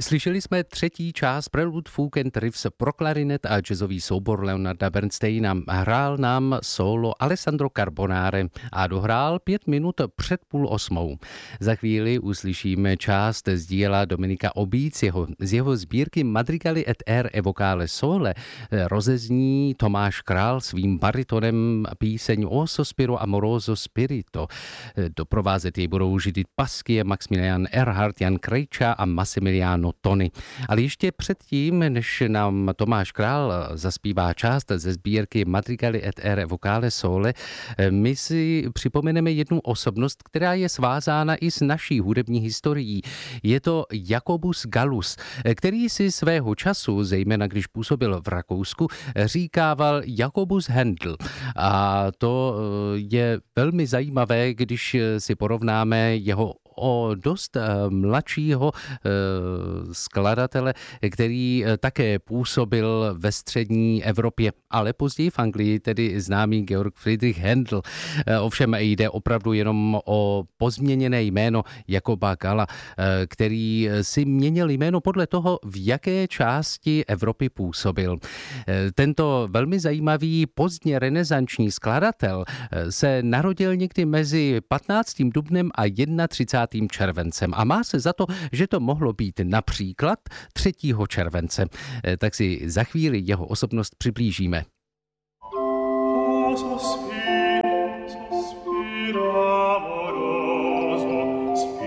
Slyšeli jsme třetí část Prelude, Fugue and Riffs pro klarinet a jazzový soubor Leonarda Bernsteina. Hrál nám solo Alessandro Carbonare a dohrál 5 minut před 7:30. Za chvíli uslyšíme část z díla Dominika Obíciho. Z jeho sbírky Madrigali et air e vocale sole rozezní Tomáš Král svým baritonem píseň O sospiro amoroso spirito. Doprovázet jej budou Judith Pasky, Maximilian Erhardt, Jan Krejča a Massimiliano Tony. Ale ještě předtím, než nám Tomáš Král zaspívá část ze sbírky Madrigali et air e vocale sole, my si připomeneme jednu osobnost, která je svázána i s naší hudební historií. Je to Jacobus Gallus, který si svého času, zejména když působil v Rakousku, říkával Jacobus Handel. A to je velmi zajímavé, když si porovnáme jeho o dost mladšího skladatele, který také působil ve střední Evropě, ale později v Anglii, tedy známý Georg Friedrich Händel. Ovšem jde opravdu jenom o pozměněné jméno Jakoba Galla, který si měnil jméno podle toho, v jaké části Evropy působil. Tento velmi zajímavý pozdně renesanční skladatel se narodil někdy mezi 15. dubnem a 31. červencem a má se za to, že to mohlo být například 3. července. Tak si za chvíli jeho osobnost přiblížíme.